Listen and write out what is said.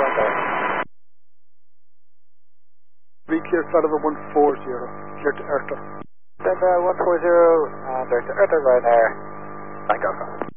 right there. Clear flight over 140, clear to Erta. Then 140, and there's Erta right there. Thank you.